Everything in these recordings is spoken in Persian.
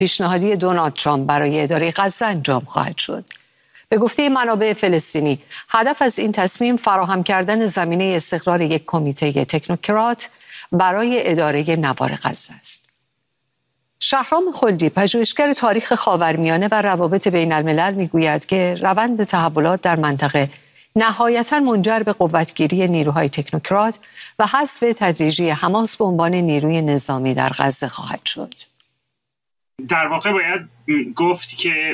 پیشنهادی دونالد ترامپ برای اداره غزه انجام خواهد شد. به گفته منابع فلسطینی، هدف از این تصمیم فراهم کردن زمینه استقرار یک کمیته تکنوکرات برای اداره نوار غزه است. شهرام خلدی، پژوهشگر تاریخ خاورمیانه و روابط بین الملل، میگوید که روند تحولات در منطقه نهایتاً منجر به قوتگیری نیروهای تکنوکرات و حذف تدریجی حماس به عنوان نیروی نظامی در غزه خواهد شد. در واقع باید گفت که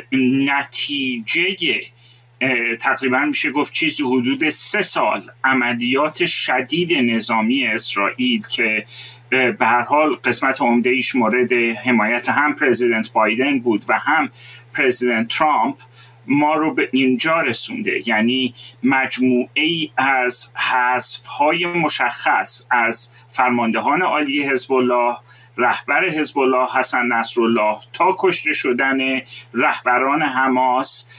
نتیجه تقریبا میشه گفت چیزی حدود 3 سال عملیات شدید نظامی اسرائیل که به هر حال قسمت عمده ایش مورد حمایت هم پرزیدنت بایدن بود و هم پرزیدنت ترامپ ما رو به اینجا رسونده. یعنی مجموعه ای از حذف‌های مشخص از فرماندهان عالی حزب الله، رهبر حزب الله حسن نصرالله، تا کشته شدن رهبران حماس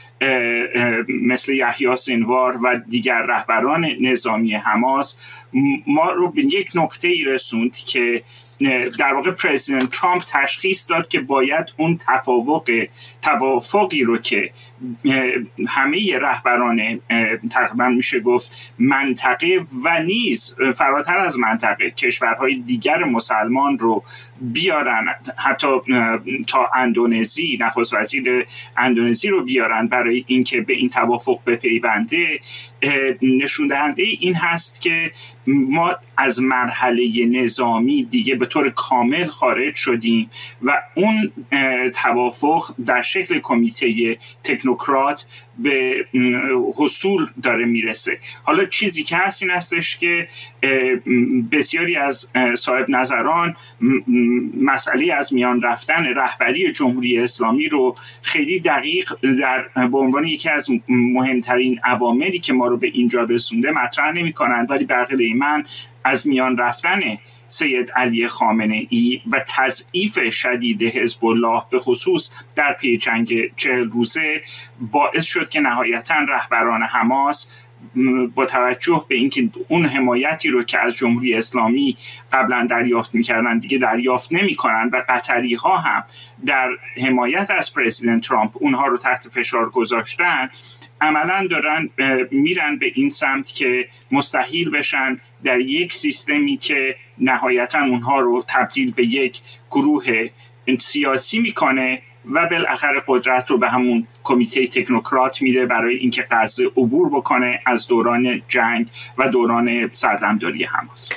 مثل یحیی سینوار و دیگر رهبران نظامی حماس ما رو به یک نقطه‌ای رسوند که در واقع پرزیدنت ترامپ تشخیص داد که باید اون توافقی رو که همه رهبران تقریبا میشه گفت منطقه و نیز فراتر از منطقه کشورهای دیگر مسلمان رو بیارن، حتی تا اندونزی، نخست وزیر اندونزی رو بیارن برای اینکه به این توافق بپیونده، نشون دهنده این هست که ما از مرحله نظامی دیگه به طور کامل خارج شدیم و اون توافق در شکل کمیته تکنوکرات به حصول داره میرسه. حالا چیزی که هست این هستش که بسیاری از صاحب نظران مسئله از میان رفتن رهبری جمهوری اسلامی رو خیلی دقیق به عنوان یکی از مهمترین عواملی که ما رو به اینجا رسونده مطرح نمی کنند، ولی بقیه من از میان رفتن سید علی خامنه ای و تضعیف شدید حزب الله به خصوص در پی جنگ 40 روزه باعث شد که نهایتاً رهبران حماس با توجه به اینکه اون حمایتی رو که از جمهوری اسلامی قبلا دریافت می‌کردن دیگه دریافت نمی‌کنن و قطری‌ها هم در حمایت از پرزیدنت ترامپ اونها رو تحت فشار گذاشتن، عملاً دارن میرن به این سمت که مستحیل بشن در یک سیستمی که نهایتاً اونها رو تبدیل به یک گروه سیاسی میکنه و بالاخره قدرت رو به همون کمیته تکنوکرات میده برای اینکه غزه عبور بکنه از دوران جنگ و دوران سرلمداری حماس.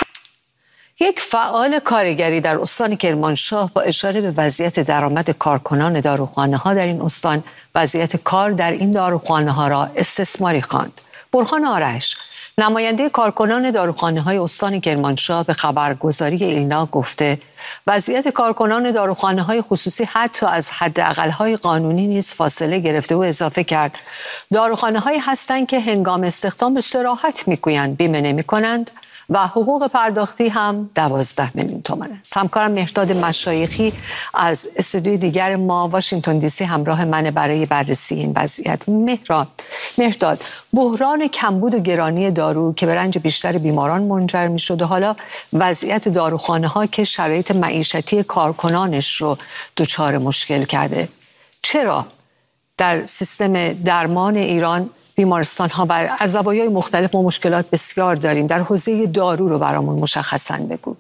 یک فعال کارگری در استان کرمانشاه با اشاره به وضعیت درآمد کارکنان داروخانه‌ها در این استان، وضعیت کار در این داروخانه‌ها را استثماری خواند. برهان آرش، نماینده کارکنان داروخانه‌های استان کرمانشاه، به خبرگزاری ایلنا گفته وضعیت کارکنان داروخانه‌های خصوصی حتی از حداقل‌های قانونی نیز فاصله گرفته و اضافه کرد داروخانه‌هایی هستند که هنگام استخدام به صراحت میگویند بیمه نمی‌کنند و حقوق پرداختی هم 12 میلیون تومان است. همکارم مهرداد مشایخی از استودیوی دیگر ما واشنگتن دی سی همراه من برای بررسی این وضعیت. مهرداد، بحران کمبود و گرانی دارو که به رنج بیشتر بیماران منجر می شد و حالا وضعیت داروخانه ها که شرایط معیشتی کارکنانش رو دچار مشکل کرده، چرا در سیستم درمان ایران بیمارستان ها و از زوایای مختلف ما مشکلات بسیار داریم؟ در حوزه دارو رو برامون مشخصاً بگو.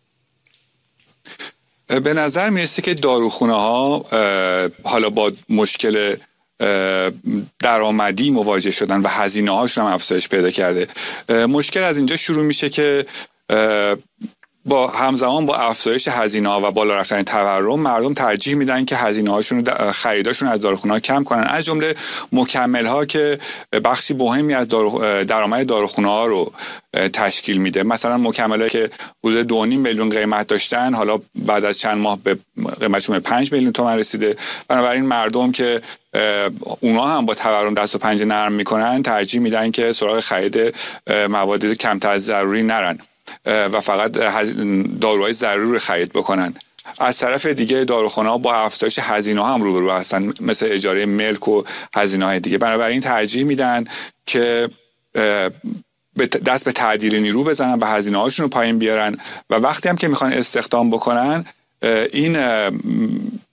به نظر میرسه که داروخونه ها حالا با مشکل درآمدی مواجه شدن و هزینه هاشون هم افزایش پیدا کرده. مشکل از اینجا شروع میشه که با همزمان با افزایش هزینه‌ها و بالا رفتن تورم، مردم ترجیح میدن که هزینه‌هاشون رو خریداشون از داروخانه‌ها کم کنن، از جمله مکمل‌ها که بخشی مهمی از درآمد داروخانه‌ها رو تشکیل میده. مثلا مکمل‌هایی که حدود 2.5 میلیون قیمت داشتن حالا بعد از چند ماه به قیمتشون 5 میلیون تومان رسیده. بنابراین مردم که اونا هم با تورم دست و پنجه نرم میکنن ترجیح میدن که سراغ خرید مواد کمتر از ضروری نرن و فقط داروهای ضروری رو خرید بکنن. از طرف دیگه داروخانه‌ها با افزایش هزینه‌ها هم روبرو هستن، مثل اجاره ملک و هزینه‌های دیگه. بنابراین ترجیح میدن که دست به تعدیل نیرو بزنن و هزینه‌هاشون رو پایین بیارن و وقتی هم که میخوان استخدام بکنن این